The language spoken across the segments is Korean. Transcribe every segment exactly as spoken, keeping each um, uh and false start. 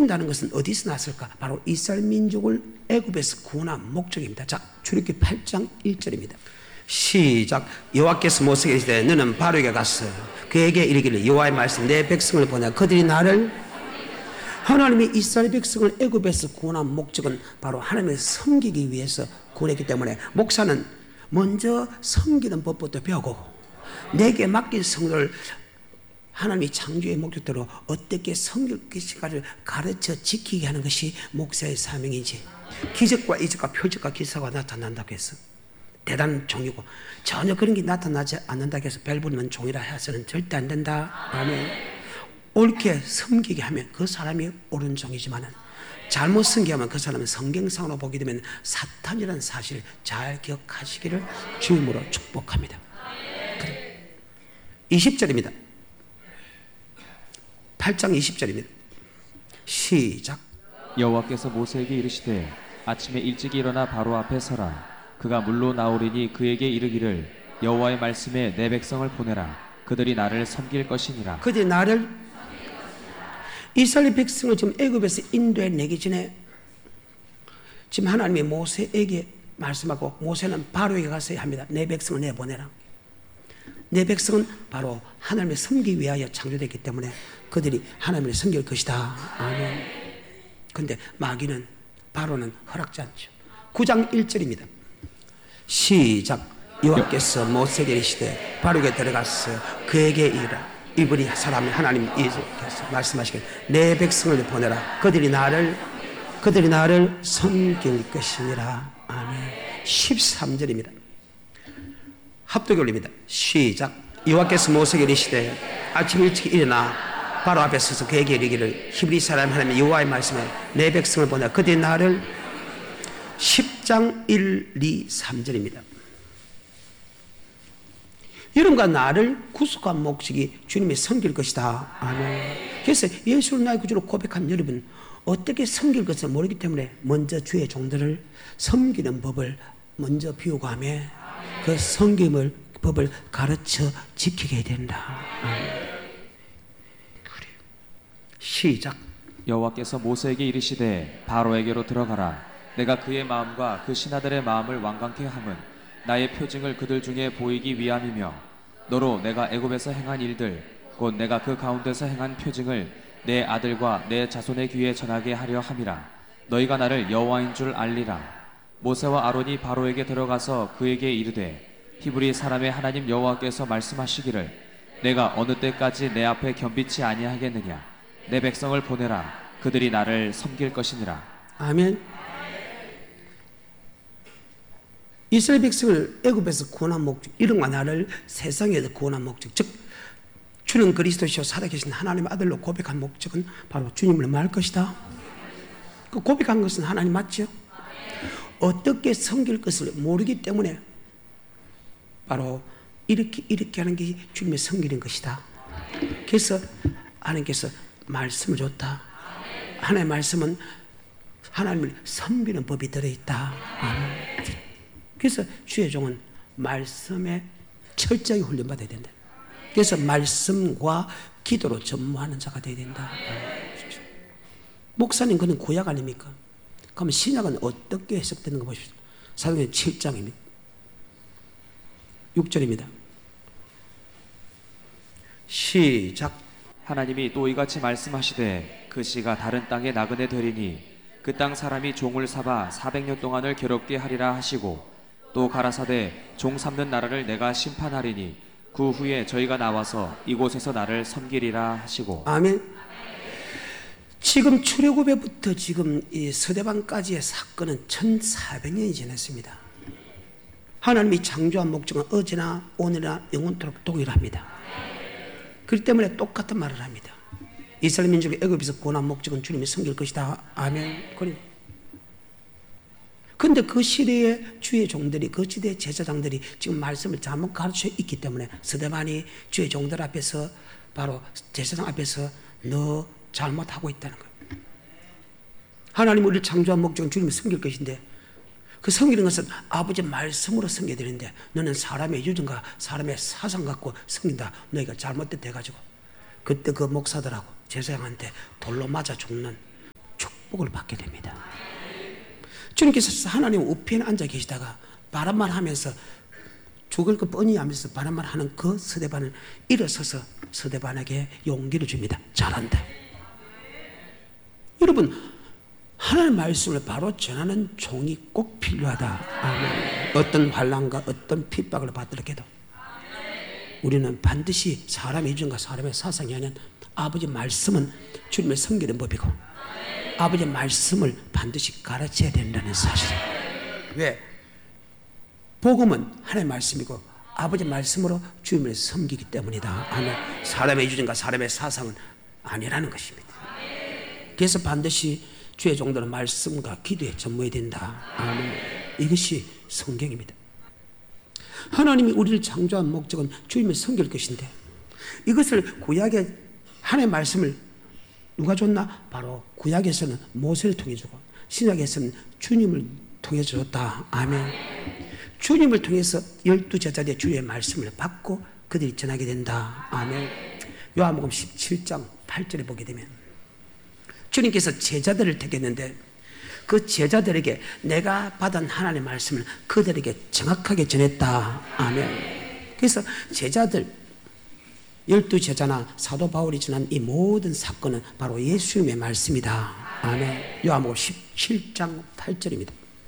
섬긴다는 것은 어디서 났을까? 바로 이스라엘 민족을 애굽에서 구원한 목적입니다. 자, 출애굽기 팔 장 일 절입니다. 시작. 여호와께서 모세에게 이르시되 너는 바로에게 갔어 그에게 이르기를 여호와의 말씀 내 백성을 보내 그들이 나를 하나님이 이스라엘 백성을 애굽에서 구원한 목적은 바로 하나님을 섬기기 위해서 구원했기 때문에 목사는 먼저 섬기는 법부터 배우고 내게 맡긴 성도를 하나님이 창조의 목적대로 어떻게 섬길 것인가를 가르쳐 지키게 하는 것이 목사의 사명이지, 기적과 이적과 표적과 기사가 나타난다고 해서 대단한 종이고 전혀 그런 게 나타나지 않는다고 해서 별 부르면 종이라 해서는 절대 안 된다. 아멘. 옳게 섬기게 하면 그 사람이 옳은 종이지만 잘못 섬기하면 그 사람은 성경상으로 보게 되면 사탄이라는 사실을 잘 기억하시기를 주임으로 축복합니다. 이십 절입니다. 팔 장 이십 절입니다. 시작. 여호와께서 모세에게 이르시되 아침에 일찍 일어나 바로 앞에 서라. 그가 물로 나오리니 그에게 이르기를 여호와의 말씀에 내 백성을 보내라. 그들이 나를 섬길 것이니라. 그들이 나를 이스라엘 백성을 지금 애굽에서 인도해내기 전에 지금 하나님이 모세에게 말씀하고 모세는 바로에게 가서야 합니다. 내 백성을 내보내라. 내 백성은 바로 하나님을 섬기기 위하여 창조됐기 때문에 그들이 하나님을 섬길 것이다. 아멘. 그런데 마귀는 바로는 허락지 않죠. 구 장 일 절입니다. 시작. 여호와께서 모세에게 이르시되 바로에게 들어가서 그에게 이르라. 이분이 사람이 하나님 이께서 말씀하시길 내 백성을 보내라. 그들이 나를 그들이 나를 섬길 것이니라. 아멘. 십삼 절입니다. 합독이 올립니다. 시작. 여호와께서 모세에게 이르시되 아침 일찍 일어나 바로 앞에 서서 그에게 이르기를 히브리 사람 하나님 여호와의 말씀에 내 백성을 보내 그들이 나를 십 장 일, 이, 삼 절입니다. 여러분과 나를 구속한 목적이 주님이 섬길 것이다. 아멘. 그래서 예수를 나의 구주로 고백한 여러분 어떻게 섬길 것을 모르기 때문에 먼저 주의 종들을 섬기는 법을 먼저 비우고하며 그 섬김을 법을 가르쳐 지키게 된다. 아멘. 시작. 여호와께서 모세에게 이르시되 바로에게로 들어가라. 내가 그의 마음과 그 신하들의 마음을 완강케 함은 나의 표징을 그들 중에 보이기 위함이며 너로 내가 애굽에서 행한 일들 곧 내가 그 가운데서 행한 표징을 내 아들과 내 자손의 귀에 전하게 하려 함이라. 너희가 나를 여호와인 줄 알리라. 모세와 아론이 바로에게 들어가서 그에게 이르되 히브리 사람의 하나님 여호와께서 말씀하시기를 내가 어느 때까지 내 앞에 겸비치 아니하겠느냐. 내 백성을 보내라. 그들이 나를 섬길 것이니라. 아멘. 이스라엘 백성을 애굽에서 구원한 목적, 이름과 나를 세상에서 구원한 목적, 즉 주는 그리스도시요 살아계신 하나님의 아들로 고백한 목적은 바로 주님을 말할 것이다. 그 고백한 것은 하나님 맞죠? 어떻게 섬길 것을 모르기 때문에 바로 이렇게 이렇게 하는 게 주님의 섬기는 것이다. 그래서 하나님께서 말씀을 줬다. 하나님의 말씀은 하나님을 섬기는 법이 들어있다. 아멘. 그래서 주의 종은 말씀에 철저히 훈련받아야 된다. 그래서 말씀과 기도로 전무하는 자가 되어야 된다. 목사님 그는 구약 아닙니까? 그럼 신약은 어떻게 해석되는 거 보십시오. 사도행전 칠 장입니다. 육 절입니다. 시작. 하나님이 또 이같이 말씀하시되 그 씨가 다른 땅에 나그네 되리니 그 땅 사람이 종을 삼아 사백 년 동안을 괴롭게 하리라 하시고 또 가라사대 종 삼는 나라를 내가 심판하리니 그 후에 저희가 나와서 이곳에서 나를 섬기리라 하시고. 아멘. 지금 출애굽에부터 지금 이 서대반까지의 사건은 천사백 년이 지났습니다. 하나님이 창조한 목적은 어제나 오늘이나 영원토록 동일합니다. 그렇기 때문에 똑같은 말을 합니다. 이스라엘 민족의 애굽에서 구원한 목적은 주님이 섬길 것이다. 아멘. 그런데 그 시대의 주의 종들이, 그 시대의 제사장들이 지금 말씀을 잘못 가르쳐 있기 때문에 스데반이 주의 종들 앞에서, 바로 제사장 앞에서 너 잘못하고 있다는 거예요. 하나님 우리를 창조한 목적은 주님이 섬길 것인데 그 섬기는 것은 아버지 말씀으로 섬겨야 되는데 너는 사람의 유전과 사람의 사상 갖고 섬긴다. 너희가 잘못된 돼가지고 그때 그 목사들하고 제사장한테 돌로 맞아 죽는 축복을 받게 됩니다. 주님께서 하나님 우편에 앉아 계시다가 바람만 하면서 죽을 거 뻔히 하면서 바람만 하는 그 스데반을 일어서서 스데반에게 용기를 줍니다. 잘한다. 여러분, 하나님의 말씀을 바로 전하는 종이 꼭 필요하다. 아멘. 어떤 환난과 어떤 핍박을 받더라도 우리는 반드시 사람의 이준과 사람의 사상이 아닌 아버지 말씀은 주님의 섬기는 법이고 아버지 말씀을 반드시 가르쳐야 된다는 사실이에요. 왜? 복음은 하나님의 말씀이고 아버지 말씀으로 주님을 섬기기 때문이다. 아멘. 사람의 이준과 사람의 사상은 아니라는 것입니다. 그래서 반드시 주의 종들은 말씀과 기도에 전무해야 된다. 아멘. 이것이 성경입니다. 하나님이 우리를 창조한 목적은 주님을 섬길 것인데 이것을 구약의 하나님의 말씀을 누가 줬나? 바로 구약에서는 모세를 통해 주고 신약에서는 주님을 통해 줬다. 아멘. 주님을 통해서 열두 제자들의 주의 말씀을 받고 그들이 전하게 된다. 아멘. 요한복음 십칠 장 팔 절에 보게 되면 주님께서 제자들을 택했는데 그 제자들에게 내가 받은 하나님의 말씀을 그들에게 정확하게 전했다. 아멘. 그래서 제자들 열두 제자나 사도 바울이 전한 이 모든 사건은 바로 예수님의 말씀이다. 아멘. 요한복음 십칠 장 팔 절입니다.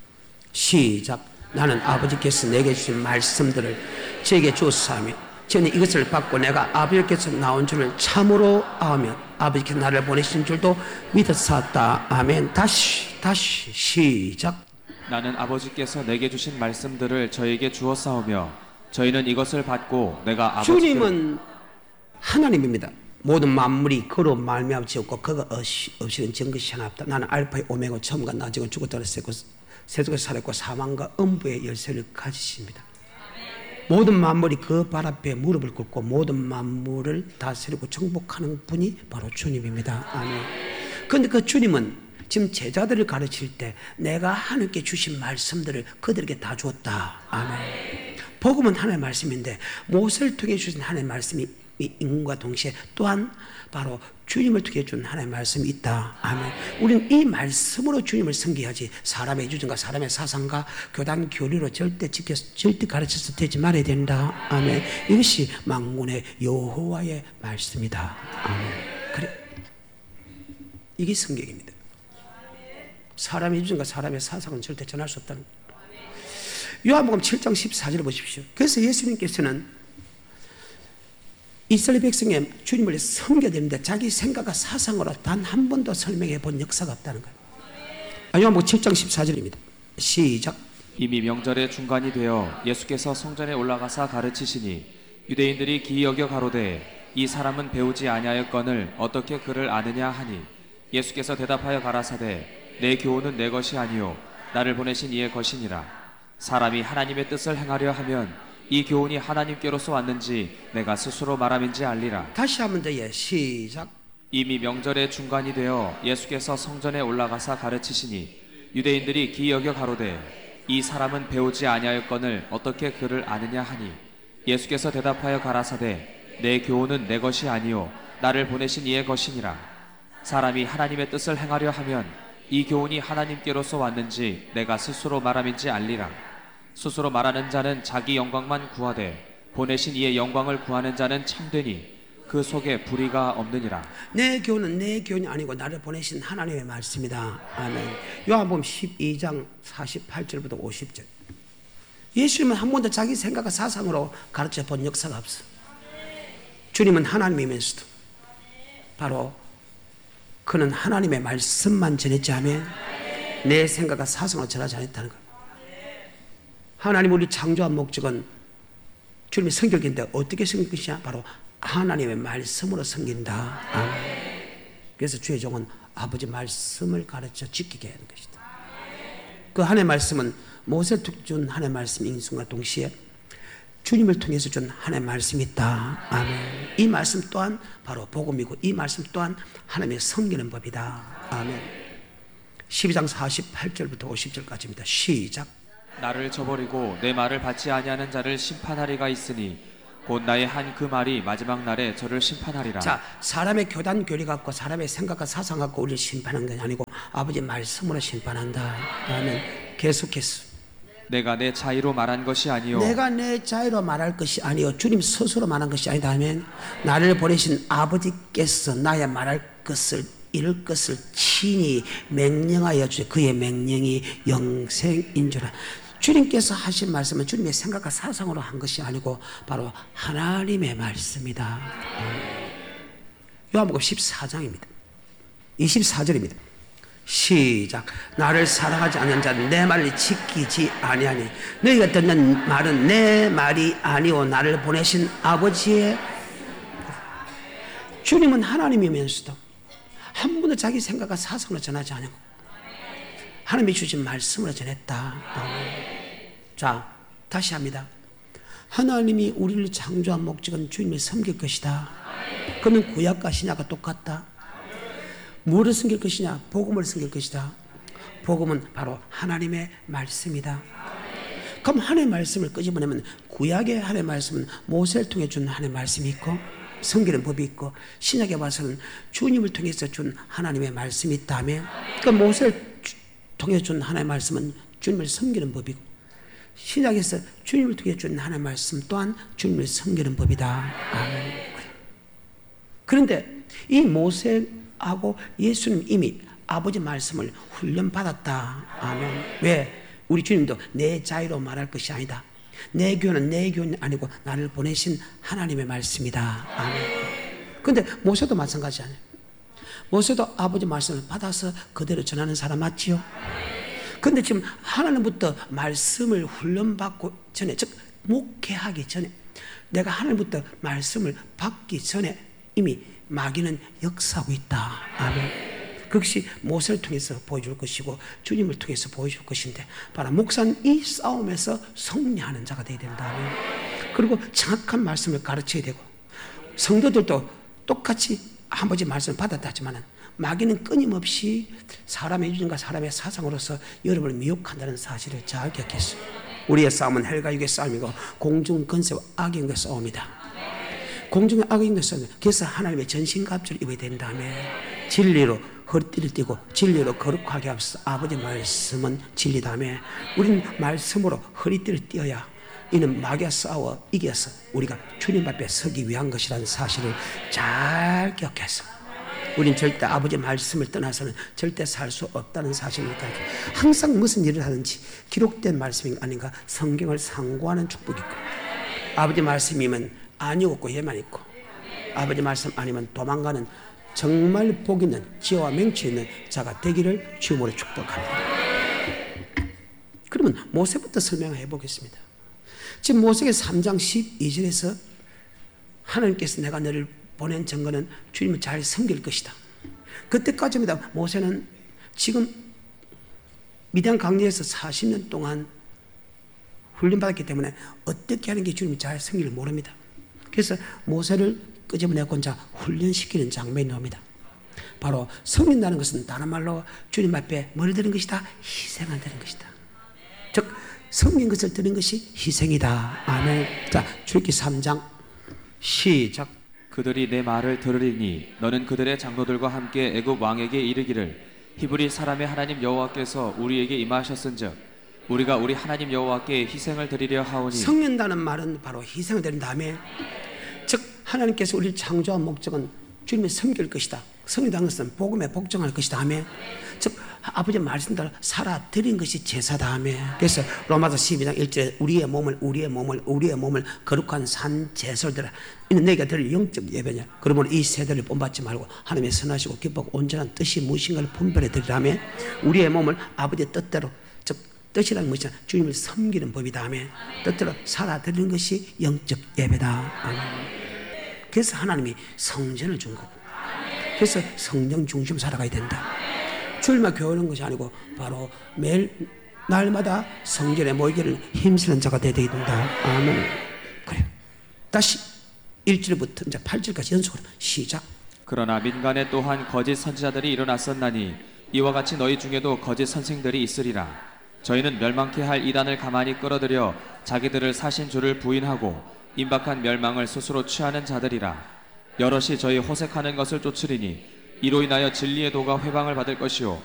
시작. 나는 아버지께서 내게 주신 말씀들을 저에게 주었사오며 저는 이것을 받고 내가 아버지께서 나온 줄을 참으로 아며 아버지께서 나를 보내신 줄도 믿었사옵다. 아멘. 다시 다시 시작. 나는 아버지께서 내게 주신 말씀들을 저에게 주었사오며 저희는 이것을 받고 내가 아버지께 주님은 하나님입니다. 모든 만물이 그로 말미암아 지었고 그가 없이는 전 것이 하나 없다. 나는 알파의 오메가 처음과 나중에 죽었다 그랬고 세속에 살았고 사망과 음부의 열쇠를 가지십니다. 모든 만물이 그 발 앞에 무릎을 꿇고 모든 만물을 다스리고 정복하는 분이 바로 주님입니다. 아멘. 그런데 그 주님은 지금 제자들을 가르칠 때 내가 하나님께 주신 말씀들을 그들에게 다 주었다. 아멘. 복음은 하나님의 말씀인데 모세를 통해 주신 하나님의 말씀이 인과 동시에 또한 바로 주님을 통해 준 하나님의 말씀이 있다. 아멘. 우리는 이 말씀으로 주님을 섬겨야지 사람의 주장과 사람의 사상과 교단 교리로 절대 지켜 절대 가르쳐서 되지 말아야 된다. 아멘. 이것이 만군의 여호와의 말씀이다. 아멘. 그래, 이게 성경입니다. 사람의 주장과 사람의 사상은 절대 전할 수 없다는 거예요. 요한복음 칠 장 십사 절을 보십시오. 그래서 예수님께서는 이스라엘 백성의 주님을 섬겨야 되는데 자기 생각과 사상으로 단 한 번도 설명해 본 역사가 없다는 거예요. 요한복음 칠 장 십사 절입니다. 시작. 이미 명절의 중간이 되어 예수께서 성전에 올라가사 가르치시니 유대인들이 기이 여겨 가로되 이 사람은 배우지 아니하였거늘 어떻게 그를 아느냐 하니 예수께서 대답하여 가라사대 내 교훈은 내 것이 아니요 나를 보내신 이의 것이니라. 사람이 하나님의 뜻을 행하려 하면 이 교훈이 하나님께로서 왔는지 내가 스스로 말함인지 알리라. 다시 한번 더 예, 시작. 이미 명절의 중간이 되어 예수께서 성전에 올라가사 가르치시니 유대인들이 기이 여겨 가로되 이 사람은 배우지 아니하였거늘 어떻게 그를 아느냐 하니 예수께서 대답하여 가라사대 내 교훈은 내 것이 아니요 나를 보내신 이의 것이니라. 사람이 하나님의 뜻을 행하려 하면 이 교훈이 하나님께로서 왔는지 내가 스스로 말함인지 알리라. 스스로 말하는 자는 자기 영광만 구하되 보내신 이의 영광을 구하는 자는 참되니 그 속에 불의가 없느니라. 내 교훈은 내 교훈이 아니고 나를 보내신 하나님의 말씀이다. 아멘. 요한복음 십이 장 사십팔 절부터 오십 절. 예수님은 한 번도 자기 생각과 사상으로 가르쳐 본 역사가 없어. 주님은 하나님이면서도 바로 그는 하나님의 말씀만 전했지 하면 내 생각과 사상으로 전하지 않았다는 거예요. 하나님 우리 창조한 목적은 주님의 성격인데 어떻게 섬길 것이냐? 바로 하나님의 말씀으로 섬긴다. 아멘. 그래서 주의 종은 아버지 말씀을 가르쳐 지키게 하는 것이다. 그 하나님의 말씀은 모세를 준 하나님의 말씀 인순과 동시에 주님을 통해서 준 하나님의 말씀이 있다. 아멘. 이 말씀 또한 바로 복음이고 이 말씀 또한 하나님의 섬기는 법이다. 아멘. 십이 장 사십팔 절부터 오십 절까지입니다. 시작. 나를 저버리고 내 말을 받지 아니하는 자를 심판하리가 있으니 곧 나의 한 그 말이 마지막 날에 저를 심판하리라. 자, 사람의 교단 교리 갖고 사람의 생각과 사상 갖고 우리를 심판하는 게 아니고 아버지 말씀으로 심판한다. 다음에 계속해서 내가 내 자의로 말한 것이 아니요 내가 내 자유로 말할 것이 아니요 주님 스스로 말한 것이 아니다 하면 나를 보내신 아버지께서 나의 말할 것을 이룰 것을 친히 명령하여 주시 그의 명령이 영생인 줄. 주님께서 하신 말씀은 주님의 생각과 사상으로 한 것이 아니고 바로 하나님의 말씀이다. 요한복음 십사 장입니다. 이십사 절입니다. 시작. 나를 사랑하지 않는 자는 내 말을 지키지 아니하니 너희가 듣는 말은 내 말이 아니오 나를 보내신 아버지의. 주님은 하나님이면서도 한 번도 자기 생각과 사상으로 전하지 않고 하나님이 주신 말씀으로 전했다. 자, 다시 합니다. 하나님이 우리를 창조한 목적은 주님을 섬길 것이다. 그러면 구약과 신약과 똑같다. 무엇을 섬길 것이냐? 복음을 섬길 것이다. 복음은 바로 하나님의 말씀이다. 그럼 하나님의 말씀을 끄집어내면 구약의 하나님의 말씀은 모세를 통해 준 하나님의 말씀이 있고 섬기는 법이 있고 신약에 와서는 주님을 통해서 준 하나님의 말씀이 있다며 그 모세를 통해 준 하나님의 말씀은 주님을 섬기는 법이고 신약에서 주님을 통해 준 하나님의 말씀 또한 주님을 섬기는 법이다. 아멘. 그런데 이 모세하고 예수님 이미 아버지 말씀을 훈련받았다. 아멘. 왜? 우리 주님도 내 자유로 말할 것이 아니다. 내 교훈은 내 교훈이 아니고 나를 보내신 하나님의 말씀이다. 아멘. 그런데 모세도 마찬가지 아니에요. 모세도 아버지 말씀을 받아서 그대로 전하는 사람 맞지요? 그런데 지금 하나님부터 말씀을 훈련받고 전에, 즉 목회하기 전에, 내가 하나님부터 말씀을 받기 전에 이미 마귀는 역사하고 있다. 아멘. 그것이 모세를 통해서 보여줄 것이고 주님을 통해서 보여줄 것인데 바로 목사는 이 싸움에서 승리하는 자가 되어야 된다. 아멘. 그리고 정확한 말씀을 가르쳐야 되고 성도들도 똑같이 아버지 말씀을 받았다 하지만 마귀는 끊임없이 사람의 유전과 사람의 사상으로서 여러분을 미혹한다는 사실을 잘 기억했어요. 우리의 싸움은 헬과 육의 싸움이고 공중 권세와 악의 영의 싸움이다. 공중의 악의 영의 싸움. 그래서 하나님의 전신갑주를 입어야 된다며 진리로 허리띠를 띠고 진리로 거룩하게 하옵소서. 아버지 말씀은 진리다며 우리는 말씀으로 허리띠를 띄어야 이는 마귀와 싸워 이겨서 우리가 주님 앞에 서기 위한 것이라는 사실을 잘 기억해서 우린 절대 아버지 말씀을 떠나서는 절대 살 수 없다는 사실을 기억해. 항상 무슨 일을 하든지 기록된 말씀이 아닌가 성경을 상고하는 축복이 있고 아버지 말씀이면 아니 없고 예만 있고 아버지 말씀 아니면 도망가는 정말 복 있는 지혜와 맹치 있는 자가 되기를 주님으로 축복합니다. 그러면 모세부터 설명해 보겠습니다. 지금 모세기 삼 장 십이 절에서 하나님께서 내가 너를 보낸 증거는 주님을 잘 섬길 것이다. 그때까지입니다. 모세는 지금 미디안 강리에서 사십 년 동안 훈련받았기 때문에 어떻게 하는 게 주님을 잘 섬기를 모릅니다. 그래서 모세를 끄집어내고 혼자 훈련시키는 장면이 나옵니다. 바로 섬긴다는 것은 다른 말로 주님 앞에 뭘 드는 것이다? 희생한다는 것이다. 즉 섬긴 것을 드는 것이 희생이다. 아멘. 자, 출애굽기 삼 장 시작. 그들이 내 말을 들으리니 너는 그들의 장로들과 함께 애굽 왕에게 이르기를 히브리 사람의 하나님 여호와께서 우리에게 임하셨은즉 우리가 우리 하나님 여호와께 희생을 드리려 하오니. 섬긴다는 말은 바로 희생을 드린 다음에 즉 하나님께서 우리를 창조한 목적은 주님을 섬길 것이다. 섬긴다는 것은 복음에 복종할 것이다 하며 즉 아버지의 말씀대로 살아 드린 것이 제사다 하며 그래서 로마서 십이 장 일 절에 우리의 몸을 우리의 몸을 우리의 몸을 거룩한 산 제설들아 이는 너희가 드릴 영적 예배냐. 그러므로 이 세대를 본받지 말고 하나님의 선하시고 기쁘고 온전한 뜻이 무엇인가를 분별해 드리라며 우리의 몸을 아버지의 뜻대로 즉 뜻이라는 것이 주님을 섬기는 법이다 하며 뜻대로 살아 드리는 것이 영적 예배다. 아멘. 그래서 하나님이 성전을 준 거고 그래서 성령 중심 살아가야 된다. 주일만 교회하는 것이 아니고 바로 매일 날마다 성전에 모이기를 힘쓰는 자가 되어야 된다. 아멘. 그래요. 다시 일 절부터 이제 팔 절까지 연속으로 시작. 그러나 민간에 또한 거짓 선지자들이 일어났었나니 이와 같이 너희 중에도 거짓 선생들이 있으리라. 저희는 멸망케 할 이단을 가만히 끌어들여 자기들을 사신 주를 부인하고 임박한 멸망을 스스로 취하는 자들이라. 여럿이 저희 호색하는 것을 쫓으리니 이로 인하여 진리의 도가 회방을 받을 것이요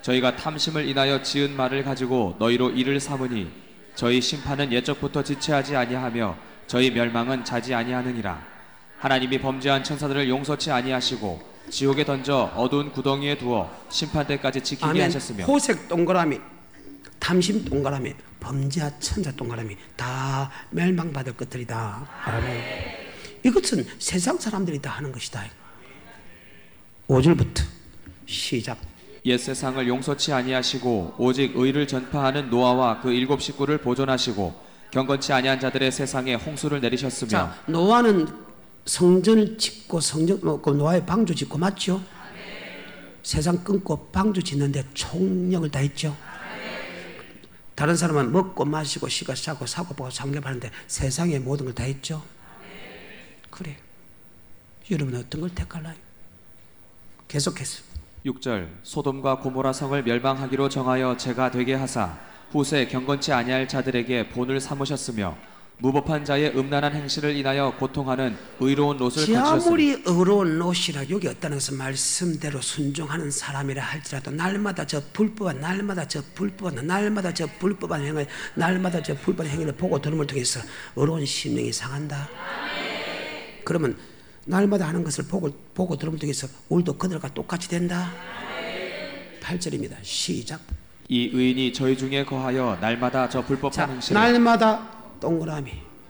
저희가 탐심을 인하여 지은 말을 가지고 너희로 이를 삼으니 저희 심판은 옛적부터 지체하지 아니하며 저희 멸망은 자지 아니하느니라. 하나님이 범죄한 천사들을 용서치 아니하시고 지옥에 던져 어두운 구덩이에 두어 심판 때까지 지키게 아멘. 하셨으며 호색 동그라미, 탐심 동그라미, 범죄와 천사 동그라미 다 멸망받을 것들이다. 아멘. 이것은 세상 사람들이 다 하는 것이다. 오 절부터 시작. 옛 세상을 용서치 아니하시고 오직 의를 전파하는 노아와 그 일곱 식구를 보존하시고 경건치 아니한 자들의 세상에 홍수를 내리셨으며. 자, 노아는 성전을 짓고 성전 그 노아의 방주 짓고 맞죠? 세상 끊고 방주 짓는데 총력을 다했죠. 다른 사람은 먹고 마시고 쉬고 싸고 사고 보고 상ገብ하는데 세상의 모든 걸 다했죠. 그래. 여러분 어떤 걸 택할까요? 계속해서 육 절. 소돔과 고모라 성을 멸망하기로 정하여 제가 되게 하사 후세 경건치 아니할 자들에게 본을 삼으셨으며 무법한 자의 음란한 행실을 인하여 고통하는 의로운 롯을 거두셨으니. 아무리 의로운 롯이라 여기 어떤 것은 말씀대로 순종하는 사람이라 할지라도 날마다 저 불법한 날마다 저 불법한 날마다 저 불법한 행위 날마다 저 불법한 행위를 보고 들음을 통해서 의로운 심령이 상한다. 그러면 날마다 하는 것을 보고, 보고 들음을 통해서 우리도 그들과 똑같이 된다. 팔 절입니다. 시작. 이 의인이 저희 중에 거하여 날마다 저 불법한 자, 행실을. 날마다 동그라미.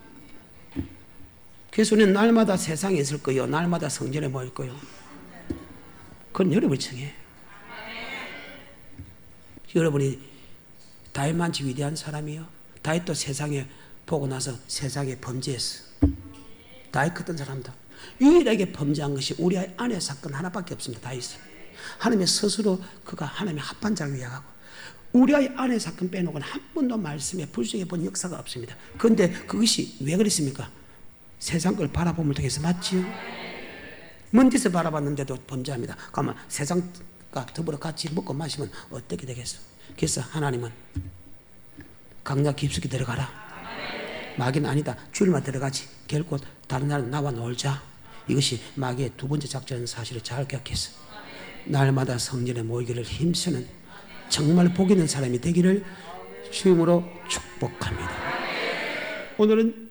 그래서 우리는 날마다 세상에 있을 거요, 날마다 성전에 모일 거요. 그건 여러분이 정해. 여러분이 다윗만치 위대한 사람이요. 다윗도 세상에 보고 나서 세상에 범죄했어. 다윗 같은 사람도 유일하게 범죄한 것이 우리 아내 사건 하나밖에 없습니다. 다윗은 하나님의 스스로 그가 하나님의 합한 자를 위하고 우리 아내 사건 빼놓고는 한 번도 말씀에 불성해 본 역사가 없습니다. 그런데 그것이 왜 그랬습니까? 세상 걸 바라봄을 통해서 맞지요? 먼 데서 바라봤는데도 범죄합니다. 그러면 세상과 더불어 같이 먹고 마시면 어떻게 되겠어? 그래서 하나님은 강약 깊숙이 들어가라. 마귀는 아니다. 주일만 들어가지. 결코 다른 날은 나와 놀자. 이것이 마귀의 두 번째 작전인 사실을 잘 기억해서 날마다 성전에 모이기를 힘쓰는 정말 복 있는 사람이 되기를 주임으로 축복합니다. 오늘은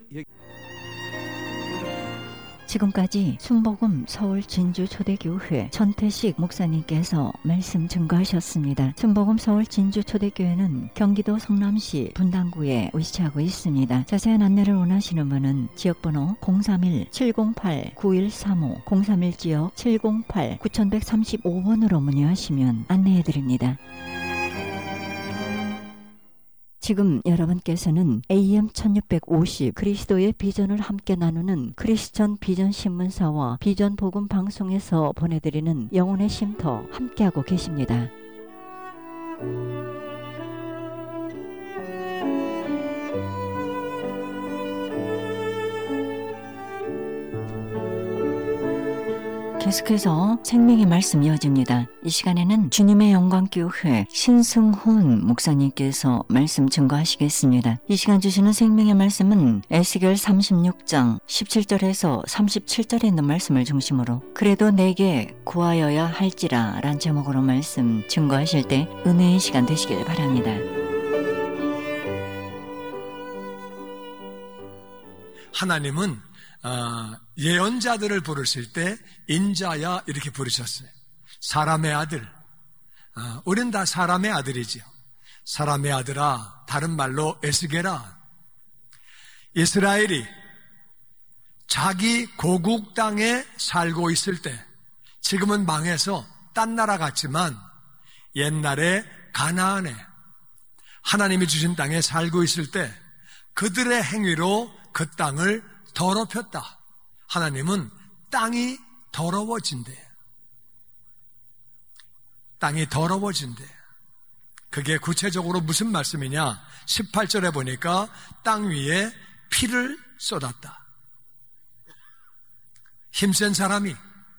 지금까지 순복음 서울 진주 초대교회 전태식 목사님께서 말씀 증거하셨습니다. 순복음 서울 진주 초대교회는 경기도 성남시 분당구에 위치하고 있습니다. 자세한 안내를 원하시는 분은 지역번호 공삼일 칠공팔 구일삼오 공삼일 지역 칠공팔 구일삼오 번으로 문의하시면 안내해드립니다. 지금 여러분께서는 에이엠 천육백오십 그리스도의 비전을 함께 나누는 크리스천 비전 신문사와 비전 복음 방송에서 보내드리는 영혼의 쉼터 함께하고 계십니다. 계속해서 생명의 말씀 이어집니다. 이 시간에는 주님의 영광교회 신승훈 목사님께서 말씀 증거하시겠습니다. 이 시간 주시는 생명의 말씀은 에스겔 삼십육 장 십칠 절에서 삼십칠 절에 있는 말씀을 중심으로 그래도 내게 구하여야 할지라 란 제목으로 말씀 증거하실 때 은혜의 시간 되시길 바랍니다. 하나님은 어, 예언자들을 부르실 때 인자야 이렇게 부르셨어요. 사람의 아들. 어, 우린 다 사람의 아들이지요. 사람의 아들아, 다른 말로 에스겔아. 이스라엘이 자기 고국 땅에 살고 있을 때, 지금은 망해서 딴 나라 같지만 옛날에 가나안에 하나님이 주신 땅에 살고 있을 때 그들의 행위로 그 땅을 더럽혔다. 하나님은 땅이 더러워진대. 땅이 더러워진대. 그게 구체적으로 무슨 말씀이냐? 십팔 절에 보니까 땅 위에 피를 쏟았다. 힘센 사람이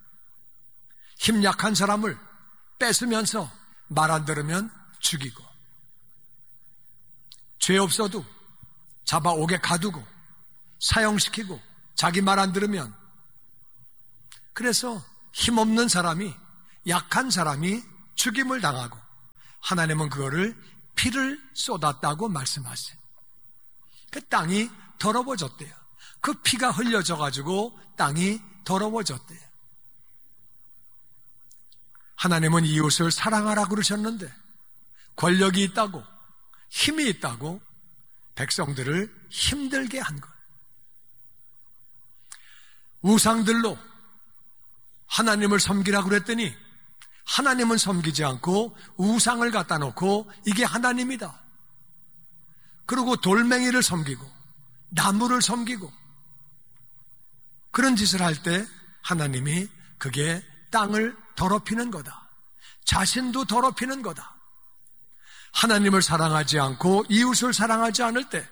힘 약한 사람을 뺏으면서 말 안 들으면 죽이고, 죄 없어도 잡아 옥에 가두고 사형시키고 자기 말 안 들으면, 그래서 힘없는 사람이, 약한 사람이 죽임을 당하고 하나님은 그거를 피를 쏟았다고 말씀하세요. 그 땅이 더러워졌대요. 그 피가 흘려져 가지고 땅이 더러워졌대요. 하나님은 이웃을 사랑하라 그러셨는데 권력이 있다고, 힘이 있다고 백성들을 힘들게 한 거예요. 우상들로 하나님을 섬기라고 그랬더니 하나님은 섬기지 않고 우상을 갖다 놓고 이게 하나님이다. 그리고 돌멩이를 섬기고 나무를 섬기고 그런 짓을 할 때 하나님이 그게 땅을 더럽히는 거다. 자신도 더럽히는 거다. 하나님을 사랑하지 않고 이웃을 사랑하지 않을 때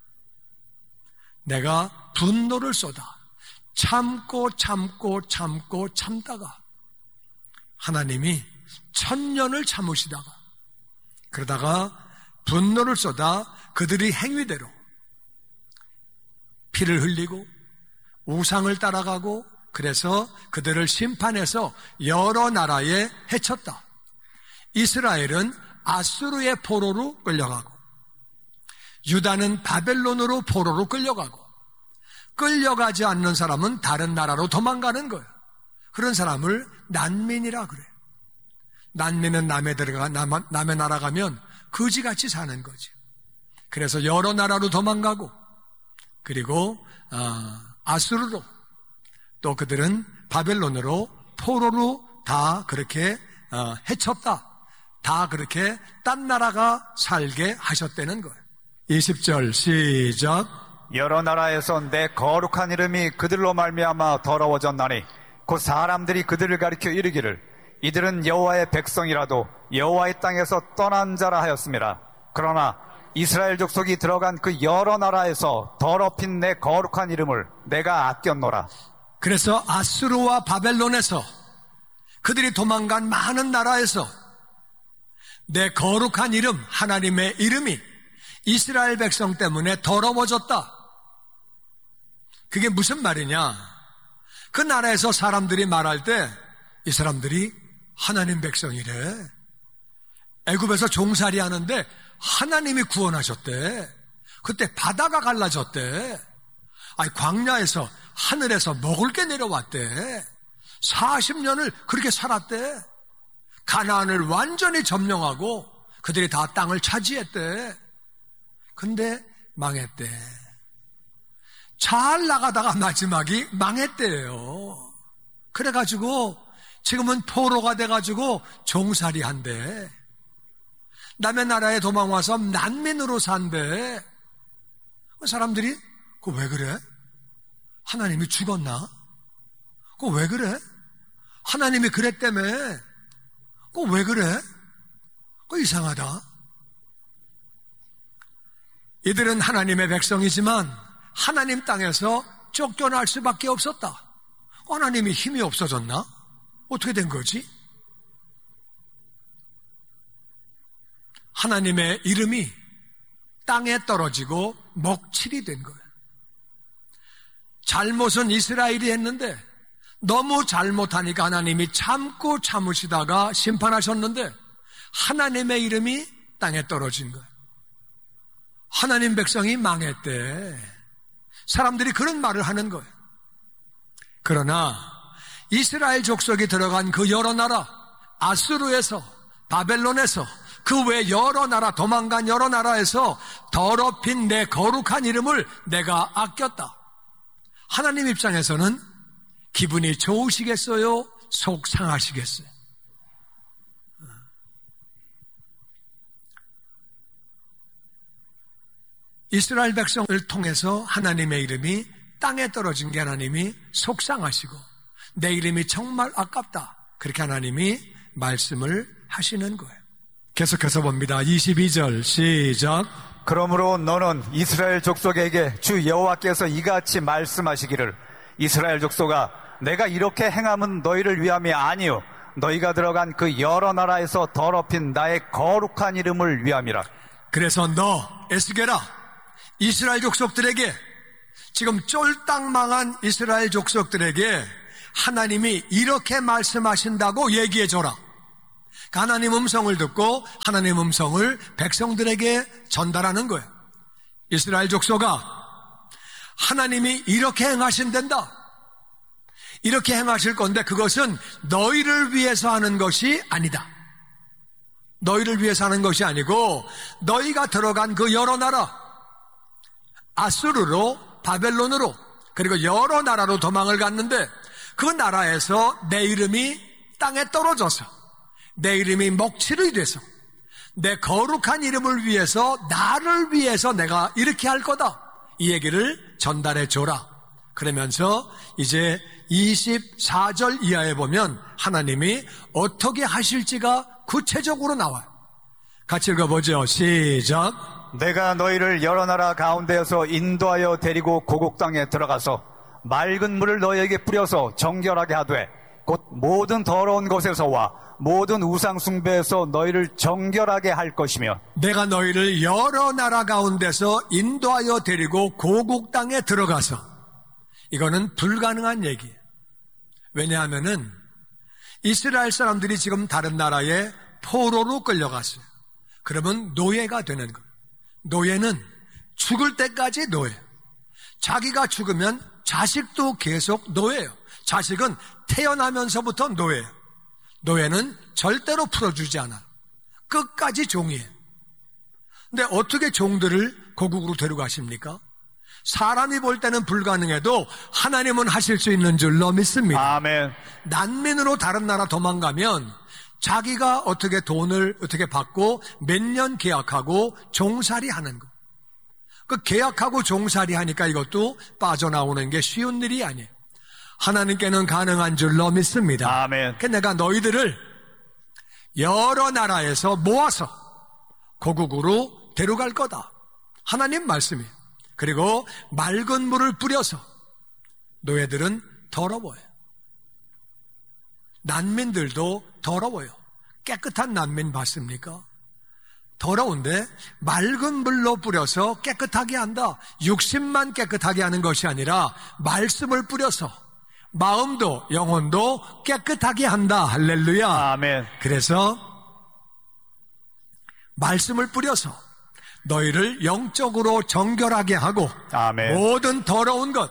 내가 분노를 쏟아 참고 참고 참고 참다가 하나님이 천년을 참으시다가 그러다가 분노를 쏟아 그들이 행위대로 피를 흘리고 우상을 따라가고 그래서 그들을 심판해서 여러 나라에 해쳤다. 이스라엘은 아수르의 포로로 끌려가고 유다는 바벨론으로 포로로 끌려가고 끌려가지 않는 사람은 다른 나라로 도망가는 거예요. 그런 사람을 난민이라 그래요. 난민은 남에 들어가 남, 남의 나라 가면 거지같이 사는 거지. 그래서 여러 나라로 도망가고 그리고 어, 아수르로 또 그들은 바벨론으로 포로로 다 그렇게 어, 해쳤다. 다 그렇게 딴 나라가 살게 하셨다는 거예요. 이십 절 시작. 여러 나라에서 내 거룩한 이름이 그들로 말미암아 더러워졌나니 곧 사람들이 그들을 가리켜 이르기를 이들은 여호와의 백성이라도 여호와의 땅에서 떠난 자라 하였습니다. 그러나 이스라엘 족속이 들어간 그 여러 나라에서 더럽힌 내 거룩한 이름을 내가 아꼈노라. 그래서 아수르와 바벨론에서 그들이 도망간 많은 나라에서 내 거룩한 이름, 하나님의 이름이 이스라엘 백성 때문에 더러워졌다. 그게 무슨 말이냐? 그 나라에서 사람들이 말할 때 이 사람들이 하나님 백성이래. 애굽에서 종살이 하는데 하나님이 구원하셨대. 그때 바다가 갈라졌대. 아니 광야에서 하늘에서 먹을 게 내려왔대. 사십 년을 그렇게 살았대. 가나안을 완전히 점령하고 그들이 다 땅을 차지했대. 근데 망했대. 잘 나가다가 마지막이 망했대요. 그래가지고 지금은 포로가 돼가지고 종살이 한대. 남의 나라에 도망와서 난민으로 산대. 사람들이 그거 왜 그래? 하나님이 죽었나? 그거 왜 그래? 하나님이 그랬다며. 그거 왜 그래? 그거 이상하다. 이들은 하나님의 백성이지만 하나님 땅에서 쫓겨날 수밖에 없었다. 하나님이 힘이 없어졌나? 어떻게 된 거지? 하나님의 이름이 땅에 떨어지고 먹칠이 된 거예요. 잘못은 이스라엘이 했는데 너무 잘못하니까 하나님이 참고 참으시다가 심판하셨는데 하나님의 이름이 땅에 떨어진 거예요. 하나님 백성이 망했대. 사람들이 그런 말을 하는 거예요. 그러나 이스라엘 족속이 들어간 그 여러 나라, 아수르에서, 바벨론에서, 그 외 여러 나라, 도망간 여러 나라에서 더럽힌 내 거룩한 이름을 내가 아꼈다. 하나님 입장에서는 기분이 좋으시겠어요? 속 상하시겠어요? 이스라엘 백성을 통해서 하나님의 이름이 땅에 떨어진 게 하나님이 속상하시고 내 이름이 정말 아깝다. 그렇게 하나님이 말씀을 하시는 거예요. 계속해서 봅니다. 이십이 절 시작. 그러므로 너는 이스라엘 족속에게 주 여호와께서 이같이 말씀하시기를 이스라엘 족속아 내가 이렇게 행함은 너희를 위함이 아니요 너희가 들어간 그 여러 나라에서 더럽힌 나의 거룩한 이름을 위함이라. 그래서 너 에스겔아 이스라엘 족속들에게 지금 쫄딱 망한 이스라엘 족속들에게 하나님이 이렇게 말씀하신다고 얘기해줘라. 하나님 음성을 듣고 하나님 음성을 백성들에게 전달하는 거예요. 이스라엘 족속아, 하나님이 이렇게 행하신단다. 이렇게 행하실 건데 그것은 너희를 위해서 하는 것이 아니다. 너희를 위해서 하는 것이 아니고 너희가 들어간 그 여러 나라, 아수르로, 바벨론으로, 그리고 여러 나라로 도망을 갔는데 그 나라에서 내 이름이 땅에 떨어져서 내 이름이 먹칠이 돼서 내 거룩한 이름을 위해서, 나를 위해서 내가 이렇게 할 거다. 이 얘기를 전달해 줘라. 그러면서 이제 이십사 절 이하에 보면 하나님이 어떻게 하실지가 구체적으로 나와요. 같이 읽어보죠. 시작. 내가 너희를 여러 나라 가운데에서 인도하여 데리고 고국 땅에 들어가서 맑은 물을 너희에게 뿌려서 정결하게 하되 곧 모든 더러운 것에서와 모든 우상 숭배에서 너희를 정결하게 할 것이며 내가 너희를 여러 나라 가운데서 인도하여 데리고 고국 땅에 들어가서, 이거는 불가능한 얘기예요. 왜냐하면은 이스라엘 사람들이 지금 다른 나라에 포로로 끌려갔어요. 그러면 노예가 되는 거예요. 노예는 죽을 때까지 노예. 자기가 죽으면 자식도 계속 노예예요. 자식은 태어나면서부터 노예예요. 노예는 절대로 풀어주지 않아요. 끝까지 종이에요. 근데 어떻게 종들을 고국으로 데려가십니까? 사람이 볼 때는 불가능해도 하나님은 하실 수 있는 줄로 믿습니다. 아멘. 난민으로 다른 나라 도망가면 자기가 어떻게 돈을 어떻게 받고 몇 년 계약하고 종살이 하는 거. 그 계약하고 종살이 하니까 이것도 빠져나오는 게 쉬운 일이 아니에요. 하나님께는 가능한 줄로 믿습니다. 아멘. 그래서 내가 너희들을 여러 나라에서 모아서 고국으로 데려갈 거다. 하나님 말씀이에요. 그리고 맑은 물을 뿌려서, 노예들은 더러워요. 난민들도 더러워요. 깨끗한 난민 봤습니까? 더러운데 맑은 물로 뿌려서 깨끗하게 한다. 육신만 깨끗하게 하는 것이 아니라 말씀을 뿌려서 마음도 영혼도 깨끗하게 한다. 할렐루야. 아멘. 그래서 말씀을 뿌려서 너희를 영적으로 정결하게 하고 아멘. 모든 더러운 것,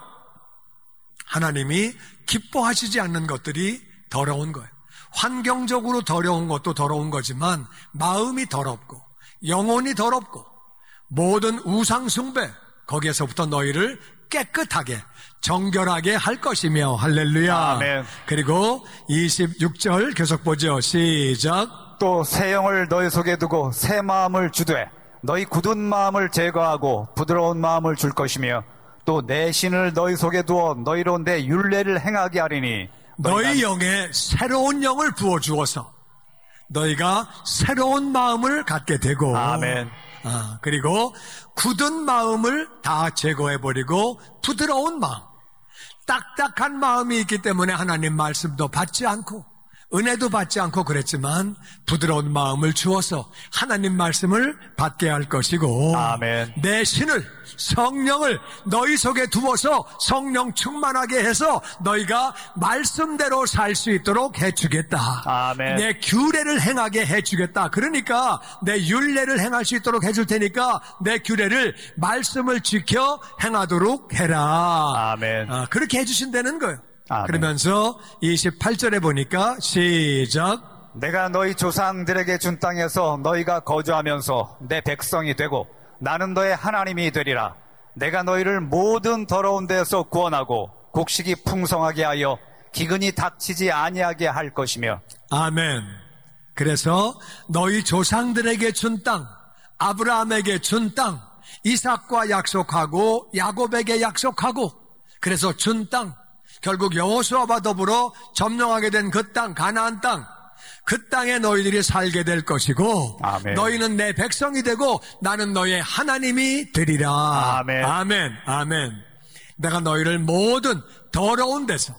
하나님이 기뻐하시지 않는 것들이 더러운 거예요. 환경적으로 더러운 것도 더러운 거지만 마음이 더럽고 영혼이 더럽고 모든 우상 숭배, 거기에서부터 너희를 깨끗하게 정결하게 할 것이며. 할렐루야. 아멘. 그리고 이십육 절 계속 보죠. 시작. 또 새 영을 너희 속에 두고 새 마음을 주되 너희 굳은 마음을 제거하고 부드러운 마음을 줄 것이며 또 내 신을 너희 속에 두어 너희로 내 율례를 행하게 하리니 너희 영에 새로운 영을 부어주어서 너희가 새로운 마음을 갖게 되고, 아멘. 아, 그리고 굳은 마음을 다 제거해버리고 부드러운 마음, 딱딱한 마음이 있기 때문에 하나님 말씀도 받지 않고 은혜도 받지 않고 그랬지만 부드러운 마음을 주어서 하나님 말씀을 받게 할 것이고, 아멘. 내 신을, 성령을 너희 속에 두어서 성령 충만하게 해서 너희가 말씀대로 살 수 있도록 해주겠다. 아멘. 내 규례를 행하게 해주겠다. 그러니까 내 율례를 행할 수 있도록 해줄 테니까 내 규례를, 말씀을 지켜 행하도록 해라. 아멘. 아, 그렇게 해주신다는 거예요. 아멘. 그러면서 이십팔 절에 보니까 시작. 내가 너희 조상들에게 준 땅에서 너희가 거주하면서 내 백성이 되고 나는 너의 하나님이 되리라. 내가 너희를 모든 더러운 데에서 구원하고 곡식이 풍성하게 하여 기근이 닥치지 아니하게 할 것이며. 아멘. 그래서 너희 조상들에게 준 땅, 아브라함에게 준 땅, 이삭과 약속하고 야곱에게 약속하고, 그래서 준 땅, 결국 여호수아와 더불어 점령하게 된 그 땅, 가나안 땅, 그 땅에 너희들이 살게 될 것이고, 아멘. 너희는 내 백성이 되고 나는 너의 하나님이 되리라. 아멘. 아멘. 아멘. 내가 너희를 모든 더러운 데서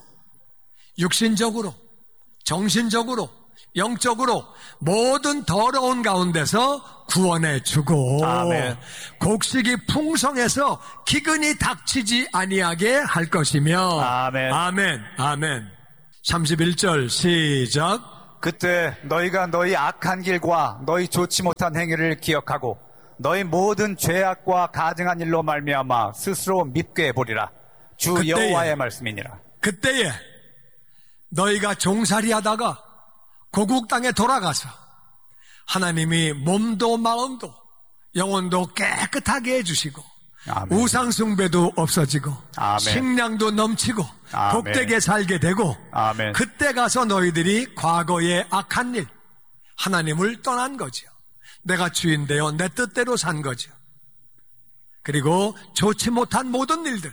육신적으로, 정신적으로, 영적으로 모든 더러운 가운데서 구원해 주고, 아멘. 곡식이 풍성해서 기근이 닥치지 아니하게 할 것이며. 아멘. 아멘. 아멘. 삼십일 절 시작. 그때 너희가 너희 악한 길과 너희 좋지 못한 행위를 기억하고 너희 모든 죄악과 가증한 일로 말미암아 스스로 밉게 해보리라. 주 그때에, 여호와의 말씀이니라. 그때에 너희가 종살이하다가 고국 땅에 돌아가서 하나님이 몸도 마음도 영혼도 깨끗하게 해주시고 아멘. 우상 숭배도 없어지고 아멘. 식량도 넘치고 아멘. 복되게 살게 되고 아멘. 그때 가서 너희들이 과거의 악한 일 하나님을 떠난 거죠. 내가 주인 되어 내 뜻대로 산 거죠. 그리고 좋지 못한 모든 일들,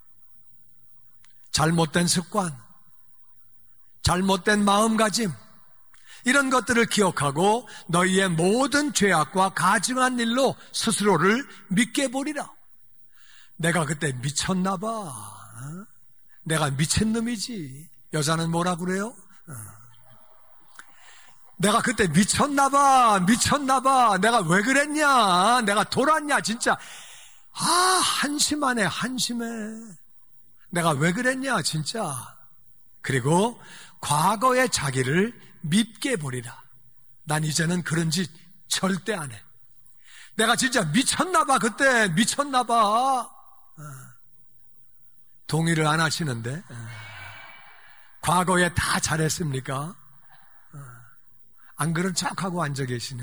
잘못된 습관, 잘못된 마음가짐, 이런 것들을 기억하고 너희의 모든 죄악과 가증한 일로 스스로를 믿게 보리라. 내가 그때 미쳤나 봐. 어? 내가 미친 놈이지. 여자는 뭐라 그래요? 어. 내가 그때 미쳤나 봐. 미쳤나 봐. 내가 왜 그랬냐. 내가 돌았냐. 진짜. 아, 한심하네. 한심해. 내가 왜 그랬냐. 진짜. 그리고 과거의 자기를 밉게 보리라. 난 이제는 그런 짓 절대 안 해. 내가 진짜 미쳤나 봐. 그때 미쳤나 봐. 동의를 안 하시는데 과거에 다 잘했습니까? 안 그런 척하고 앉아 계시네.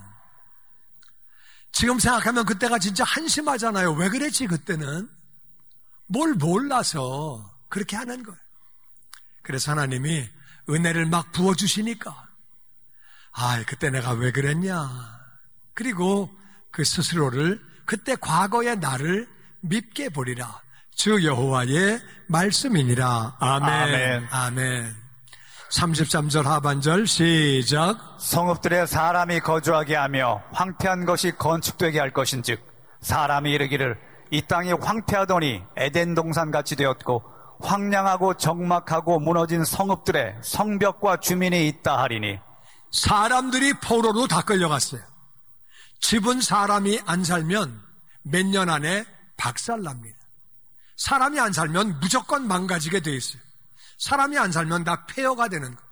지금 생각하면 그때가 진짜 한심하잖아요. 왜 그랬지 그때는? 뭘 몰라서 그렇게 하는 거예요. 그래서 하나님이 은혜를 막 부어주시니까 아, 그때 내가 왜 그랬냐. 그리고 그 스스로를 그때 과거의 나를 밉게 보리라. 주 여호와의 말씀이니라. 아멘. 아멘. 아멘. 삼십삼 절 하반절 시작. 성읍들에 사람이 거주하게 하며 황폐한 것이 건축되게 할 것인즉 사람이 이르기를 이 땅이 황폐하더니 에덴 동산같이 되었고 황량하고 적막하고 무너진 성읍들에 성벽과 주민이 있다 하리니. 사람들이 포로로 다 끌려갔어요. 집은 사람이 안 살면 몇 년 안에 박살납니다. 사람이 안 살면 무조건 망가지게 돼 있어요. 사람이 안 살면 다 폐허가 되는 거예요.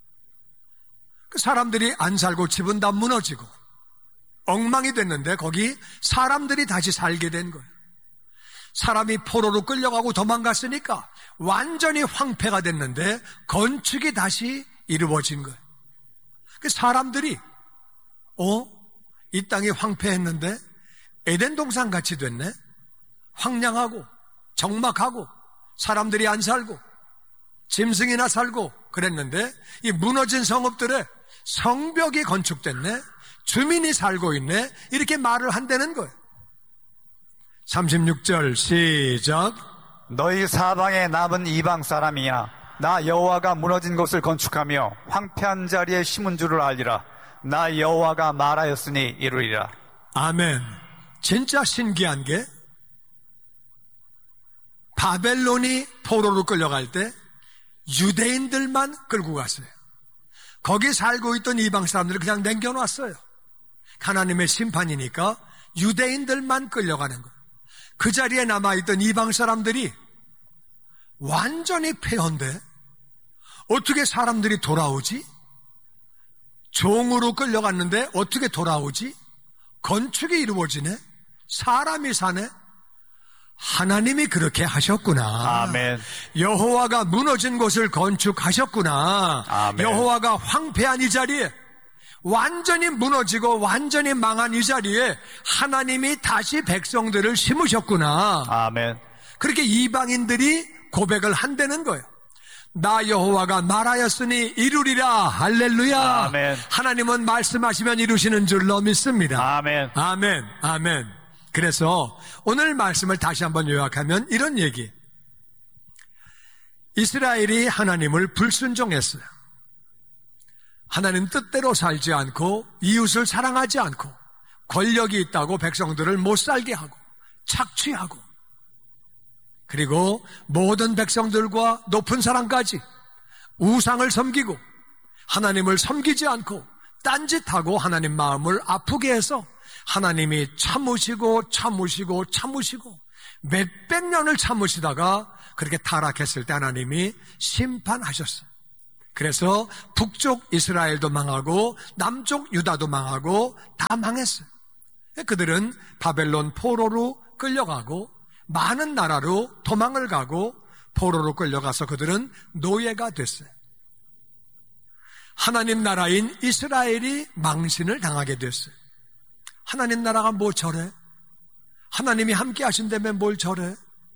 그 사람들이 안 살고 집은 다 무너지고 엉망이 됐는데 거기 사람들이 다시 살게 된 거예요. 사람이 포로로 끌려가고 도망갔으니까 완전히 황폐가 됐는데 건축이 다시 이루어진 거예요. 그 사람들이 어? 이 땅이 황폐했는데 에덴 동산 같이 됐네? 황량하고 적막하고 사람들이 안 살고 짐승이나 살고 그랬는데 이 무너진 성읍들에 성벽이 건축됐네? 주민이 살고 있네? 이렇게 말을 한다는 거예요. 삼십육 절 시작. 너희 사방에 남은 이방 사람이야 나 여호와가 무너진 곳을 건축하며 황폐한 자리에 심은 줄을 알리라. 나 여호와가 말하였으니 이루리라. 아멘. 진짜 신기한 게 바벨론이 포로로 끌려갈 때 유대인들만 끌고 갔어요. 거기 살고 있던 이방 사람들을 그냥 남겨놨어요. 하나님의 심판이니까 유대인들만 끌려가는 거예요. 그 자리에 남아있던 이방 사람들이 완전히 폐허인데 어떻게 사람들이 돌아오지? 종으로 끌려갔는데 어떻게 돌아오지? 건축이 이루어지네? 사람이 사네? 하나님이 그렇게 하셨구나. 아멘. 여호와가 무너진 곳을 건축하셨구나. 아멘. 여호와가 황폐한 이 자리에 완전히 무너지고 완전히 망한 이 자리에 하나님이 다시 백성들을 심으셨구나. 아멘. 그렇게 이방인들이 고백을 한다는 거예요. 나 여호와가 말하였으니 이루리라. 할렐루야. 아멘. 하나님은 말씀하시면 이루시는 줄로 믿습니다. 아멘. 아멘. 아멘. 그래서 오늘 말씀을 다시 한번 요약하면 이런 얘기. 이스라엘이 하나님을 불순종했어요. 하나님 뜻대로 살지 않고 이웃을 사랑하지 않고 권력이 있다고 백성들을 못 살게 하고 착취하고 그리고 모든 백성들과 높은 사람까지 우상을 섬기고 하나님을 섬기지 않고 딴짓하고 하나님 마음을 아프게 해서 하나님이 참으시고 참으시고 참으시고 몇백 년을 참으시다가 그렇게 타락했을 때 하나님이 심판하셨어요. 그래서 북쪽 이스라엘도 망하고 남쪽 유다도 망하고 다 망했어요. 그들은 바벨론 포로로 끌려가고 많은 나라로 도망을 가고 포로로 끌려가서 그들은 노예가 됐어요. 하나님 나라인 이스라엘이 망신을 당하게 됐어요. 하나님 나라가 뭐 저래? 하나님이 함께 하신다며 뭘 저래?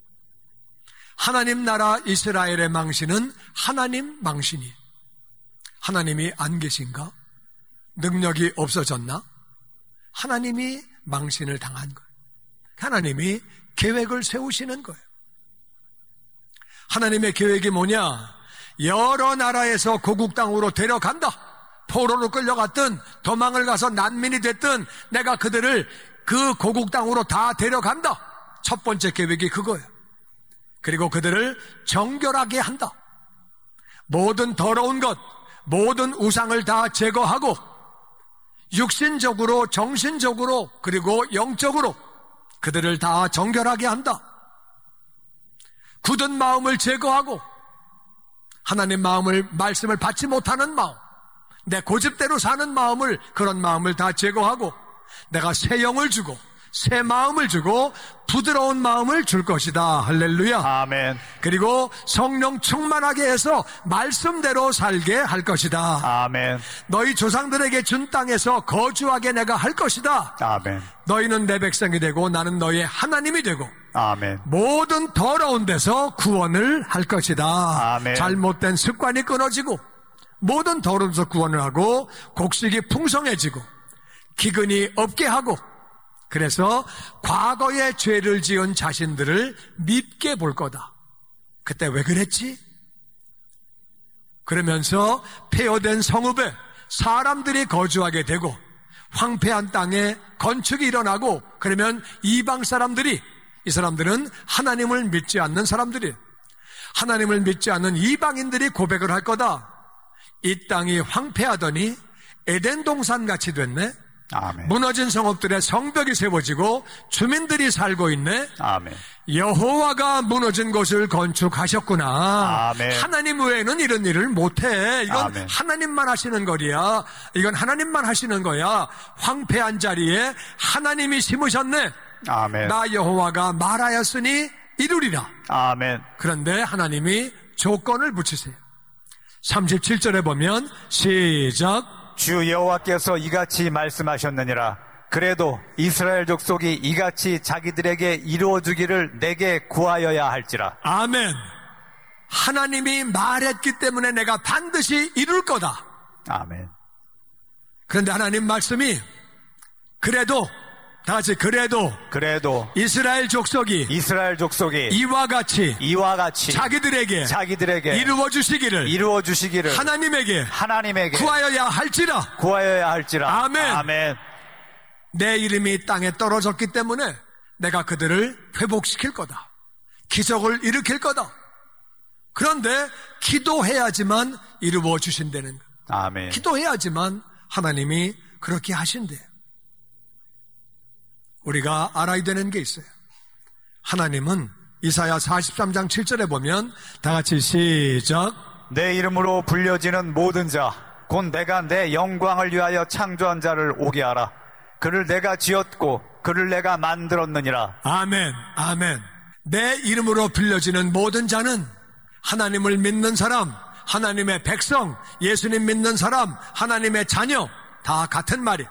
하나님 나라 이스라엘의 망신은 하나님 망신이에요. 하나님이 안 계신가? 능력이 없어졌나? 하나님이 망신을 당한 거예요. 하나님이 계획을 세우시는 거예요. 하나님의 계획이 뭐냐? 여러 나라에서 고국 땅으로 데려간다. 포로로 끌려갔든 도망을 가서 난민이 됐든 내가 그들을 그 고국 땅으로 다 데려간다. 첫 번째 계획이 그거예요. 그리고 그들을 정결하게 한다. 모든 더러운 것, 모든 우상을 다 제거하고 육신적으로, 정신적으로, 그리고 영적으로 그들을 다 정결하게 한다. 굳은 마음을 제거하고 하나님 마음을, 말씀을 받지 못하는 마음, 내 고집대로 사는 마음을, 그런 마음을 다 제거하고 내가 새 영을 주고 새 마음을 주고 부드러운 마음을 줄 것이다. 할렐루야. 아멘. 그리고 성령 충만하게 해서 말씀대로 살게 할 것이다. 아멘. 너희 조상들에게 준 땅에서 거주하게 내가 할 것이다. 아멘. 너희는 내 백성이 되고 나는 너희의 하나님이 되고 아멘. 모든 더러운 데서 구원을 할 것이다. 아멘. 잘못된 습관이 끊어지고 모든 더러운 데서 구원을 하고 곡식이 풍성해지고 기근이 없게 하고, 그래서 과거에 죄를 지은 자신들을 밉게 볼 거다. 그때 왜 그랬지? 그러면서 폐허된 성읍에 사람들이 거주하게 되고 황폐한 땅에 건축이 일어나고, 그러면 이방 사람들이, 이 사람들은 하나님을 믿지 않는 사람들이에요. 하나님을 믿지 않는 이방인들이 고백을 할 거다. 이 땅이 황폐하더니 에덴 동산같이 됐네. 아멘. 무너진 성읍들의 성벽이 세워지고 주민들이 살고 있네. 아멘. 여호와가 무너진 곳을 건축하셨구나. 아멘. 하나님 외에는 이런 일을 못해. 이건 아멘. 하나님만 하시는 거리야. 이건 하나님만 하시는 거야. 황폐한 자리에 하나님이 심으셨네. 아멘. 나 여호와가 말하였으니 이루리라. 아멘. 그런데 하나님이 조건을 붙이세요. 삼십칠 절에 보면 시작. 주 여호와께서 이같이 말씀하셨느니라. 그래도 이스라엘 족속이 이같이 자기들에게 이루어주기를 내게 구하여야 할지라. 아멘. 하나님이 말했기 때문에 내가 반드시 이룰 거다. 아멘. 그런데 하나님 말씀이 그래도, 다 같이 그래도 그래도 이스라엘 족속이 이스라엘 족속이 이와 같이 이와 같이 자기들에게 자기들에게 이루어 주시기를 이루어 주시기를 하나님에게 하나님에게 구하여야 할지라. 구하여야 할지라. 아멘. 아멘. 내 이름이 땅에 떨어졌기 때문에 내가 그들을 회복시킬 거다. 기적을 일으킬 거다. 그런데 기도해야지만 이루어 주신다는 거. 아멘. 기도해야지만 하나님이 그렇게 하신대요. 우리가 알아야 되는 게 있어요. 하나님은 이사야 사십삼 장 칠 절에 보면 다 같이 시작. 내 이름으로 불려지는 모든 자 곧 내가 내 영광을 위하여 창조한 자를 오게 하라. 그를 내가 지었고 그를 내가 만들었느니라. 아멘. 아멘. 내 이름으로 불려지는 모든 자는 하나님을 믿는 사람, 하나님의 백성, 예수님 믿는 사람, 하나님의 자녀, 다 같은 말이에요.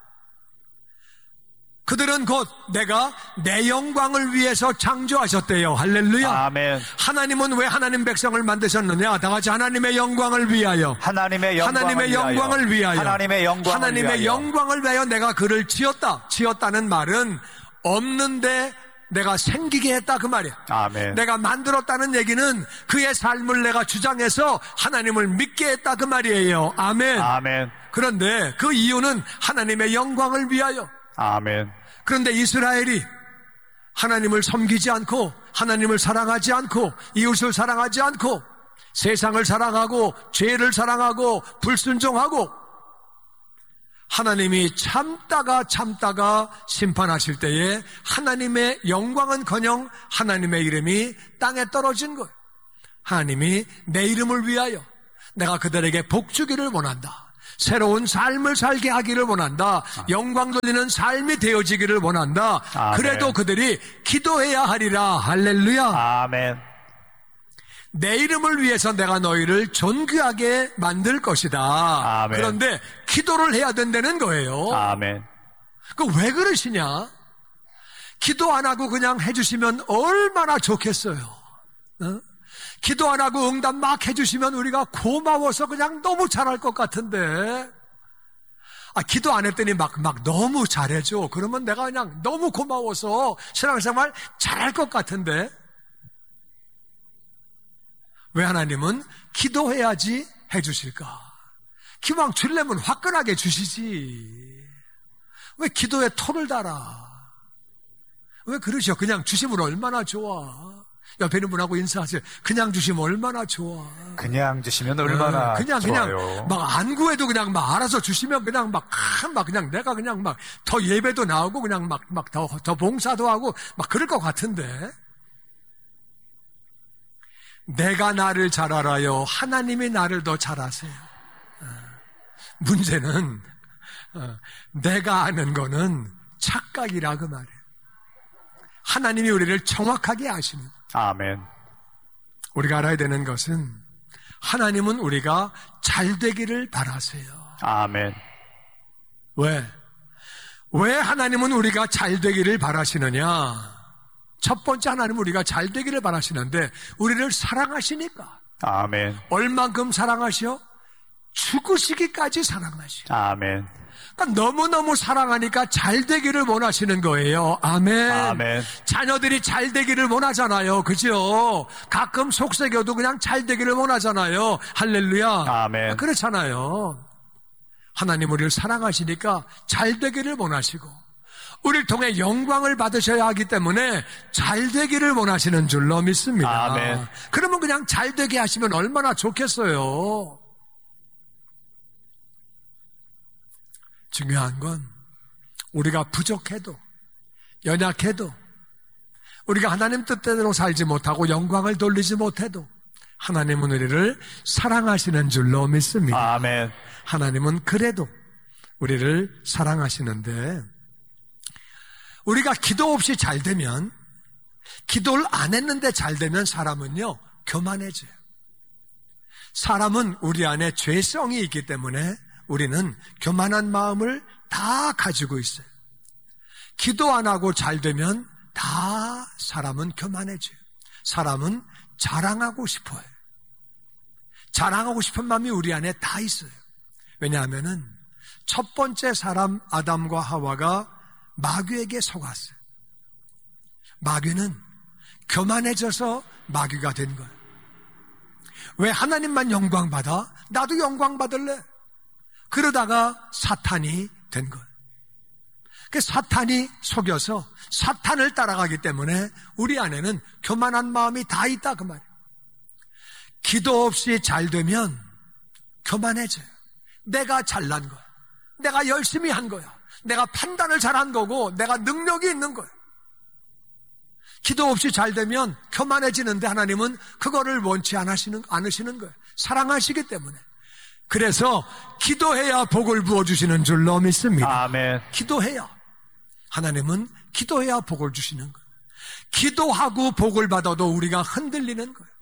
그들은 곧 내가 내 영광을 위해서 창조하셨대요. 할렐루야. 아멘. 하나님은 왜 하나님 백성을 만드셨느냐? 다 같이 하나님의 영광을 위하여. 하나님의 영광을 하나님의 위하여. 영광을 위하여. 하나님의 영광을 하나님의 위하여. 영광을 위하여 내가 그를 지었다. 지었다는 말은 없는데 내가 생기게 했다 그 말이야. 아멘. 내가 만들었다는 얘기는 그의 삶을 내가 주장해서 하나님을 믿게 했다 그 말이에요. 아멘. 아멘. 그런데 그 이유는 하나님의 영광을 위하여. 아멘. 그런데 이스라엘이 하나님을 섬기지 않고 하나님을 사랑하지 않고 이웃을 사랑하지 않고 세상을 사랑하고 죄를 사랑하고 불순종하고 하나님이 참다가 참다가 심판하실 때에 하나님의 영광은커녕 하나님의 이름이 땅에 떨어진 거예요. 하나님이 내 이름을 위하여 내가 그들에게 복 주기를 원한다. 새로운 삶을 살게 하기를 원한다. 영광 돌리는 삶이 되어지기를 원한다. 아멘. 그래도 그들이 기도해야 하리라. 할렐루야. 아멘. 내 이름을 위해서 내가 너희를 존귀하게 만들 것이다. 아멘. 그런데 기도를 해야 된다는 거예요. 아멘. 그 왜 그러시냐? 기도 안 하고 그냥 해주시면 얼마나 좋겠어요. 어? 기도 안 하고 응답 막 해주시면 우리가 고마워서 그냥 너무 잘할 것 같은데, 아, 기도 안 했더니 막, 막 너무 잘해줘. 그러면 내가 그냥 너무 고마워서 신앙생활 잘할 것 같은데, 왜 하나님은 기도해야지 해주실까? 기왕 주려면 화끈하게 주시지. 왜 기도에 토를 달아? 왜 그러셔? 그냥 주시면 얼마나 좋아. 옆에 있는 분하고 인사하세요. 그냥 주시면 얼마나 좋아. 그냥 주시면 얼마나 그냥 좋아요. 그냥 막 안 구해도 그냥 막 알아서 주시면 그냥 막 막 그냥 내가 그냥 막 더 예배도 나오고 그냥 막 막 더 더 봉사도 하고 막 그럴 것 같은데, 내가 나를 잘 알아요. 하나님이 나를 더 잘 아세요. 문제는 내가 아는 거는 착각이라 그 말이에요. 하나님이 우리를 정확하게 아시는. 아멘. 우리가 알아야 되는 것은 하나님은 우리가 잘 되기를 바라세요. 아멘. 왜? 왜 하나님은 우리가 잘 되기를 바라시느냐? 첫 번째, 하나님은 우리가 잘 되기를 바라시는데 우리를 사랑하시니까. 아멘. 얼만큼 사랑하시오? 죽으시기까지 사랑하시오. 아멘. 그러니까 너무너무 사랑하니까 잘 되기를 원하시는 거예요. 아멘. 아멘. 자녀들이 잘 되기를 원하잖아요. 그죠? 가끔 속삭여도 그냥 잘 되기를 원하잖아요. 할렐루야. 아멘. 그렇잖아요. 하나님 우리를 사랑하시니까 잘 되기를 원하시고 우리를 통해 영광을 받으셔야 하기 때문에 잘 되기를 원하시는 줄로 믿습니다. 아멘. 그러면 그냥 잘 되게 하시면 얼마나 좋겠어요. 중요한 건 우리가 부족해도 연약해도 우리가 하나님 뜻대로 살지 못하고 영광을 돌리지 못해도 하나님은 우리를 사랑하시는 줄로 믿습니다. 아멘. 하나님은 그래도 우리를 사랑하시는데 우리가 기도 없이 잘 되면, 기도를 안 했는데 잘 되면 사람은요 교만해져요. 사람은 우리 안에 죄성이 있기 때문에 우리는 교만한 마음을 다 가지고 있어요. 기도 안 하고 잘 되면 다 사람은 교만해져요. 사람은 자랑하고 싶어요. 자랑하고 싶은 마음이 우리 안에 다 있어요. 왜냐하면은 첫 번째 사람 아담과 하와가 마귀에게 속았어요. 마귀는 교만해져서 마귀가 된 거예요. 왜 하나님만 영광 받아? 나도 영광 받을래. 그러다가 사탄이 된 거예요. 그 사탄이 속여서 사탄을 따라가기 때문에 우리 안에는 교만한 마음이 다 있다 그 말이에요. 기도 없이 잘 되면 교만해져요. 내가 잘난 거야. 내가 열심히 한 거야. 내가 판단을 잘한 거고 내가 능력이 있는 거예요. 기도 없이 잘 되면 교만해지는데 하나님은 그거를 원치 않으시는, 않으시는 거예요. 사랑하시기 때문에. 그래서 기도해야 복을 부어주시는 줄로 믿습니다. 아멘. 기도해야. 하나님은 기도해야 복을 주시는 거예요. 기도하고 복을 받아도 우리가 흔들리는 거예요.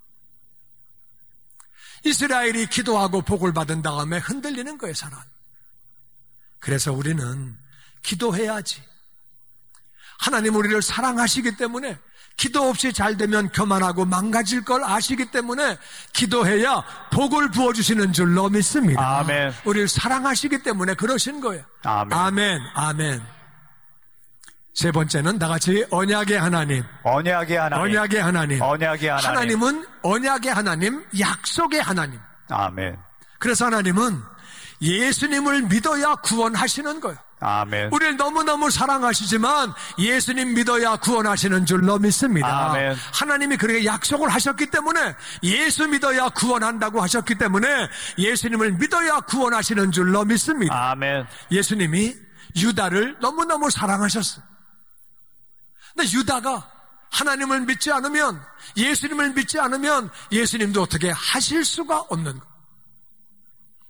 이스라엘이 기도하고 복을 받은 다음에 흔들리는 거예요, 사람. 그래서 우리는 기도해야지. 하나님 우리를 사랑하시기 때문에 기도 없이 잘 되면 교만하고 망가질 걸 아시기 때문에 기도해야 복을 부어주시는 줄로 믿습니다. 아멘. 우리를 사랑하시기 때문에 그러신 거예요. 아멘. 아멘. 아멘. 세 번째는 다 같이 언약의 하나님. 언약의 하나님. 언약의 하나님. 언약의 하나님. 하나님은 언약의 하나님, 약속의 하나님. 아멘. 그래서 하나님은 예수님을 믿어야 구원하시는 거예요. 아멘. 우리를 너무너무 사랑하시지만 예수님 믿어야 구원하시는 줄로 믿습니다. 아멘. 하나님이 그렇게 약속을 하셨기 때문에 예수 믿어야 구원한다고 하셨기 때문에 예수님을 믿어야 구원하시는 줄로 믿습니다. 아멘. 예수님이 유다를 너무너무 사랑하셨어요. 근데 유다가 하나님을 믿지 않으면, 예수님을 믿지 않으면 예수님도 어떻게 하실 수가 없는 거예요.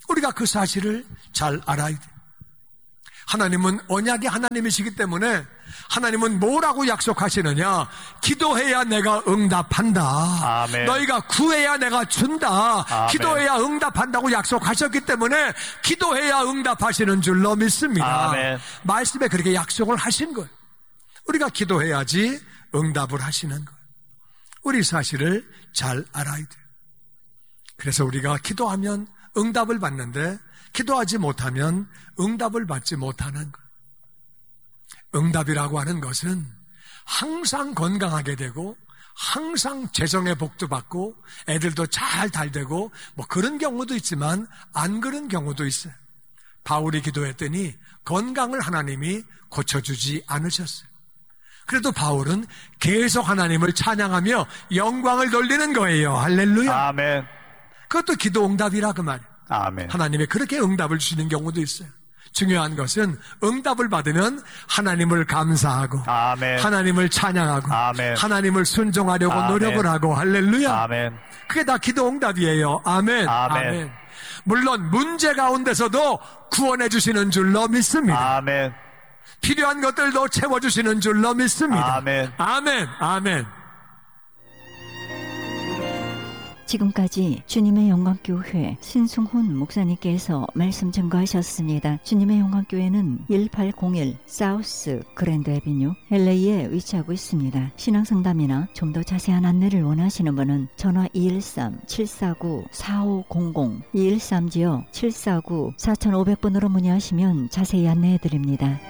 우리가 그 사실을 잘 알아야 돼. 하나님은 언약의 하나님이시기 때문에 하나님은 뭐라고 약속하시느냐? 기도해야 내가 응답한다. 아멘. 너희가 구해야 내가 준다. 아멘. 기도해야 응답한다고 약속하셨기 때문에 기도해야 응답하시는 줄로 믿습니다. 아멘. 말씀에 그렇게 약속을 하신 거예요. 우리가 기도해야지 응답을 하시는 거예요. 우리 사실을 잘 알아야 돼요. 그래서 우리가 기도하면 응답을 받는데 기도하지 못하면 응답을 받지 못하는 것. 응답이라고 하는 것은 항상 건강하게 되고 항상 재정의 복도 받고 애들도 잘 달되고 뭐 그런 경우도 있지만 안 그런 경우도 있어요. 바울이 기도했더니 건강을 하나님이 고쳐주지 않으셨어요. 그래도 바울은 계속 하나님을 찬양하며 영광을 돌리는 거예요. 할렐루야. 아멘. 그것도 기도 응답이라 그 말이에요. 아멘. 하나님이 그렇게 응답을 주시는 경우도 있어요. 중요한 것은 응답을 받으면 하나님을 감사하고 아멘. 하나님을 찬양하고 아멘. 하나님을 순종하려고 아멘. 노력을 하고 할렐루야. 아멘. 그게 다 기도 응답이에요. 아멘. 아멘. 물론 문제 가운데서도 구원해 주시는 줄로 믿습니다. 아멘. 필요한 것들도 채워주시는 줄로 믿습니다. 아멘. 아멘. 아멘. 지금까지 주님의 영광교회 신승훈 목사님께서 말씀 증거하셨습니다. 주님의 영광교회는 일팔공일 사우스 그랜드 애비뉴 엘에이에 위치하고 있습니다. 신앙상담이나 좀 더 자세한 안내를 원하시는 분은 전화 이일삼 칠사구 사오공공 이일삼 칠사구 사오공공 번으로 문의하시면 자세히 안내해드립니다.